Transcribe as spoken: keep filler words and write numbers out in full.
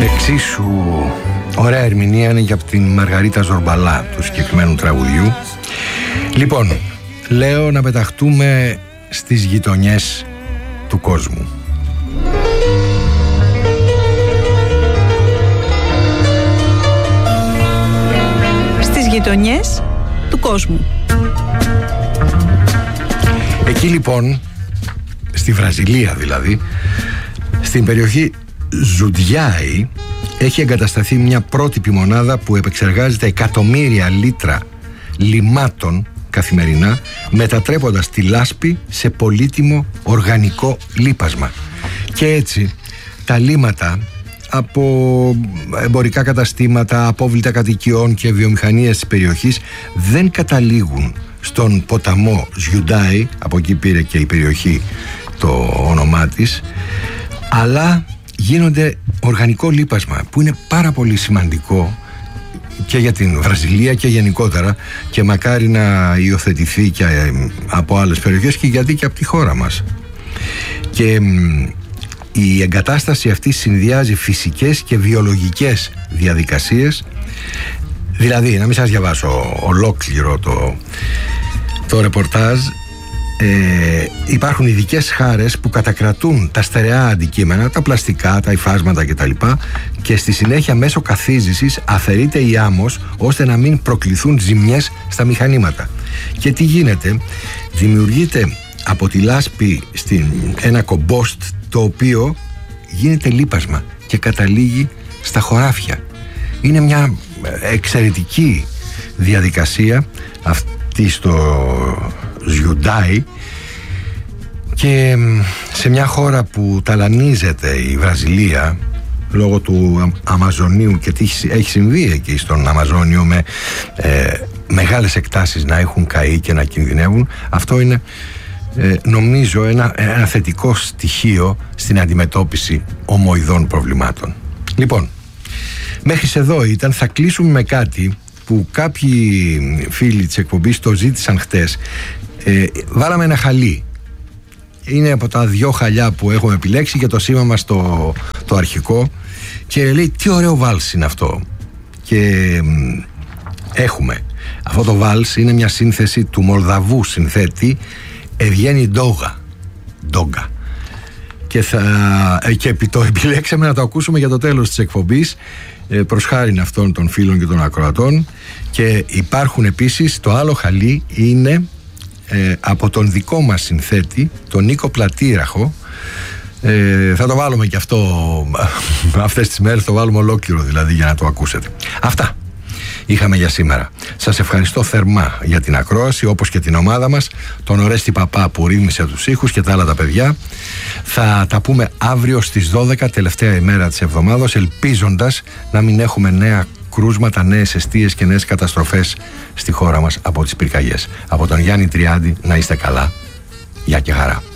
Εξίσου ωραία ερμηνεία είναι και από την Μαργαρίτα Ζορμπαλά του συγκεκριμένου τραγουδιού. Λοιπόν, λέω να πεταχτούμε στις γειτονιές του κόσμου. Στις γειτονιές του κόσμου. Εκεί λοιπόν, στη Βραζιλία δηλαδή, στην περιοχή Ζουντιάι, έχει εγκατασταθεί μια πρότυπη μονάδα που επεξεργάζεται εκατομμύρια λίτρα λιμάτων καθημερινά, μετατρέποντας τη λάσπη σε πολύτιμο οργανικό λίπασμα. Και έτσι τα λίματα από εμπορικά καταστήματα, απόβλητα κατοικιών και βιομηχανίες της περιοχής δεν καταλήγουν στον ποταμό Ζιουντάι, από εκεί πήρε και η περιοχή το όνομά της, αλλά γίνονται οργανικό λίπασμα, που είναι πάρα πολύ σημαντικό και για την Βραζιλία και γενικότερα, και μακάρι να υιοθετηθεί και από άλλες περιοχές, και γιατί και από τη χώρα μας. Και η εγκατάσταση αυτή συνδυάζει φυσικές και βιολογικές διαδικασίες. Δηλαδή, να μην σας διαβάσω ολόκληρο το, το ρεπορτάζ, ε, υπάρχουν ειδικές χάρες που κατακρατούν τα στερεά αντικείμενα, τα πλαστικά, τα υφάσματα κτλ, και στη συνέχεια μέσω καθίζησης αφαιρείται η άμμος ώστε να μην προκληθούν ζημιές στα μηχανήματα. Και τι γίνεται? Δημιουργείται από τη λάσπη στην, ένα κομπόστ, το οποίο γίνεται λίπασμα και καταλήγει στα χωράφια. Είναι μια εξαιρετική διαδικασία αυτή στο Ζιουντάι, και σε μια χώρα που ταλανίζεται η Βραζιλία λόγω του Αμαζονίου και τι έχει συμβεί εκεί στον Αμαζόνιο, με ε, μεγάλες εκτάσεις να έχουν καεί και να κινδυνεύουν. Αυτό είναι ε, νομίζω ένα, ένα θετικό στοιχείο στην αντιμετώπιση ομοειδών προβλημάτων. Λοιπόν, μέχρι εδώ ήταν. Θα κλείσουμε με κάτι που κάποιοι φίλοι της εκπομπής το ζήτησαν χτες. Ε, βάλαμε ένα χαλί. Είναι από τα δυο χαλιά που έχουμε επιλέξει και το σήμα μας το, το αρχικό, και λέει τι ωραίο βάλς είναι αυτό. Και μ, έχουμε αυτό το βάλς, είναι μια σύνθεση του Μολδαβού συνθέτη Ευγένη Ντόγα Ντόγκα, και, θα, και το επιλέξαμε να το ακούσουμε για το τέλος της εκπομπής, προς χάριν αυτών των φίλων και των ακροατών. Και υπάρχουν επίσης, το άλλο χαλί είναι ε, από τον δικό μας συνθέτη, τον Νίκο Πλατήραχο. ε, θα το βάλουμε και αυτό αυτές τις μέρες, το βάλουμε ολόκληρο δηλαδή, για να το ακούσετε. Αυτά είχαμε για σήμερα. Σας ευχαριστώ θερμά για την ακρόαση, όπως και την ομάδα μας, τον Ορέστη Παπά που ρύθμισε τους ήχους, και τα άλλα τα παιδιά. Θα τα πούμε αύριο στις δώδεκα, τελευταία ημέρα της εβδομάδας, ελπίζοντας να μην έχουμε νέα κρούσματα, νέες εστίες και νέες καταστροφές στη χώρα μας από τις πυρκαγιές. Από τον Γιάννη Τριάντη, να είστε καλά. Γεια και χαρά.